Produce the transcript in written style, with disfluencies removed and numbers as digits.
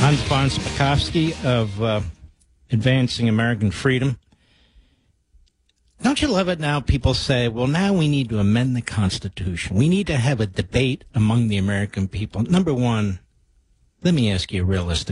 Hans von Spakovsky of Advancing American Freedom. Don't you love it now? People say, well, now we need to amend the Constitution. We need to have a debate among the American people. Number one, let me ask you a realistic